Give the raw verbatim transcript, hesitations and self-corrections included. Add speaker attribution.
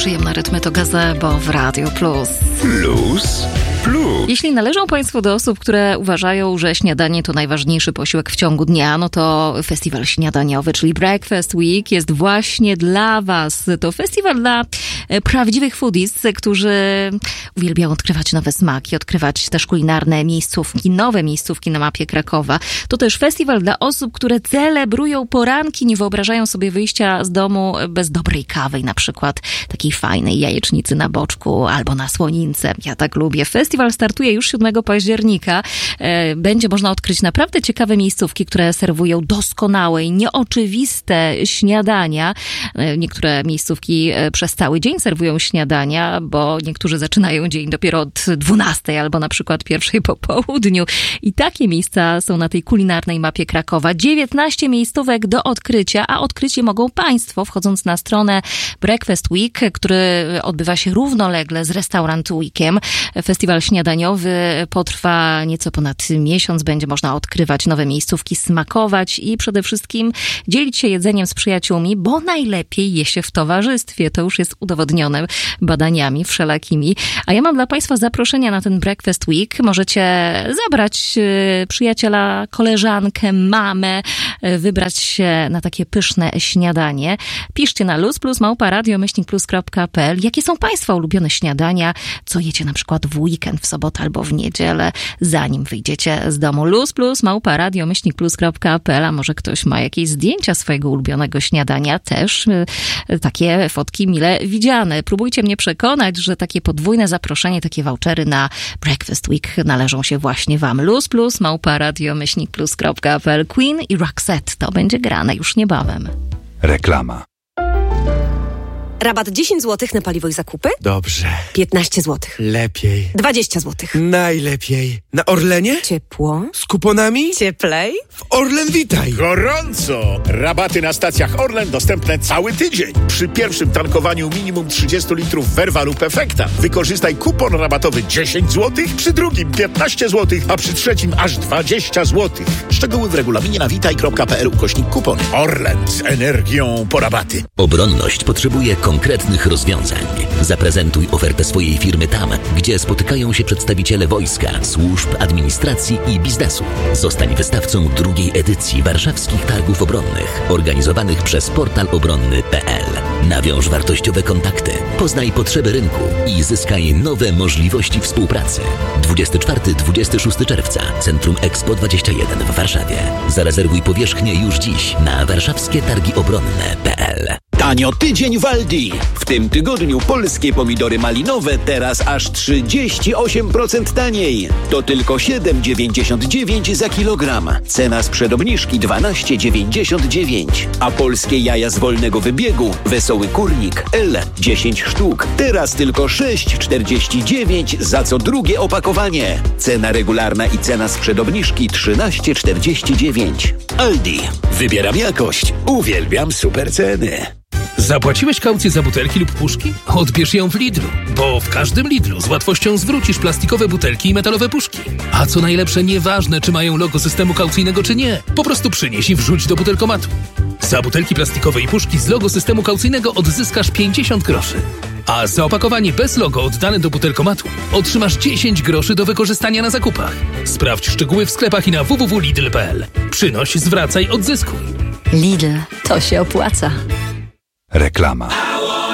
Speaker 1: Przyjemne rytmy to Gazebo w Radio Plus.
Speaker 2: Plus Plus.
Speaker 1: Jeśli należą Państwo do osób, które uważają, że śniadanie to najważniejszy posiłek w ciągu dnia, no to festiwal śniadaniowy, czyli Breakfast Week, jest właśnie dla Was. To festiwal dla prawdziwych foodies, którzy uwielbiają odkrywać nowe smaki, odkrywać też kulinarne miejscówki, nowe miejscówki na mapie Krakowa. To też festiwal dla osób, które celebrują poranki, nie wyobrażają sobie wyjścia z domu bez dobrej kawy, na przykład takiej fajnej jajecznicy na boczku albo na słonince. Ja tak lubię. Festiwal startuje już siódmego października. Będzie można odkryć naprawdę ciekawe miejscówki, które serwują doskonałe i nieoczywiste śniadania. Niektóre miejscówki przez cały dzień serwują śniadania, bo niektórzy zaczynają dzień dopiero od dwunastej albo na przykład pierwszej po południu. I takie miejsca są na tej kulinarnej mapie Krakowa. dziewiętnaście miejscówek do odkrycia, a odkrycie mogą Państwo wchodząc na stronę Breakfast Week, który odbywa się równolegle z Restaurant Weekiem. Festiwal śniadaniowy potrwa nieco ponad miesiąc. Będzie można odkrywać nowe miejscówki, smakować i przede wszystkim dzielić się jedzeniem z przyjaciółmi, bo najlepiej je się w towarzystwie. To już jest udowodnione badaniami wszelakimi. A ja mam dla Państwa zaproszenia na ten Breakfast Week. Możecie zabrać przyjaciela, koleżankę, mamę, wybrać się na takie pyszne śniadanie. Piszcie na luzplus małpa radio myślnik plus kropka pe el. Jakie są Państwa ulubione śniadania? Co jecie na przykład w weekend, w sobotę albo w niedzielę, zanim wyjdziecie z domu? luzplus małpa radio myślnik plus kropka pe el. A może ktoś ma jakieś zdjęcia swojego ulubionego śniadania? Też y, takie fotki mile widziane. Próbujcie mnie przekonać, że takie podwójne zaproszenie, takie vouchery na Breakfast Week należą się właśnie Wam. luzplus małpa radio myślnik plus kropka pe el. Queen i Roxette. To będzie grane już niebawem.
Speaker 2: Reklama.
Speaker 3: Rabat dziesięć złotych na paliwo i zakupy?
Speaker 4: Dobrze.
Speaker 3: piętnaście złotych.
Speaker 4: Lepiej.
Speaker 3: dwadzieścia złotych.
Speaker 4: Najlepiej. Na Orlenie?
Speaker 3: Ciepło.
Speaker 4: Z kuponami?
Speaker 3: Cieplej.
Speaker 4: W Orlen Witaj.
Speaker 5: Gorąco! Rabaty na stacjach Orlen dostępne cały tydzień. Przy pierwszym tankowaniu minimum trzydzieści litrów Verva lub Efekta wykorzystaj kupon rabatowy dziesięć złotych, przy drugim piętnaście złotych, a przy trzecim aż dwadzieścia złotych. Szczegóły w regulaminie na witaj kropka pe el ukośnik kupony. Orlen z energią po rabaty.
Speaker 6: Obronność potrzebuje konkretnych rozwiązań. Zaprezentuj ofertę swojej firmy tam, gdzie spotykają się przedstawiciele wojska, służb, administracji i biznesu. Zostań wystawcą drugiej edycji Warszawskich Targów Obronnych, organizowanych przez portal obronny kropka pe el. Nawiąż wartościowe kontakty, poznaj potrzeby rynku i zyskaj nowe możliwości współpracy. dwudziestego czwartego do dwudziestego szóstego czerwca, Centrum Expo dwadzieścia jeden w Warszawie. Zarezerwuj powierzchnię już dziś na warszawskie targi obronne kropka pe el.
Speaker 7: Tanio tydzień w Aldi. W tym tygodniu polskie pomidory malinowe teraz aż trzydzieści osiem procent taniej. To tylko siedem dziewięćdziesiąt dziewięć za kilogram. Cena sprzed obniżki dwanaście dziewięćdziesiąt dziewięć. A polskie jaja z wolnego wybiegu Wesoły Kurnik L dziesięć sztuk. Teraz tylko sześć czterdzieści dziewięć za co drugie opakowanie. Cena regularna i cena sprzed obniżki trzynaście czterdzieści dziewięć. Aldi. Wybieram jakość. Uwielbiam super ceny.
Speaker 8: Zapłaciłeś kaucję za butelki lub puszki? Odbierz ją w Lidlu, bo w każdym Lidlu z łatwością zwrócisz plastikowe butelki i metalowe puszki. A co najlepsze, nieważne czy mają logo systemu kaucyjnego czy nie, po prostu przynieś i wrzuć do butelkomatu. Za butelki plastikowe i puszki z logo systemu kaucyjnego odzyskasz pięćdziesiąt groszy. A za opakowanie bez logo oddane do butelkomatu otrzymasz dziesięć groszy do wykorzystania na zakupach. Sprawdź szczegóły w sklepach i na w w w kropka lidl kropka pe el. Przynoś, zwracaj, odzyskuj.
Speaker 1: Lidl, to się opłaca.
Speaker 2: Reklama.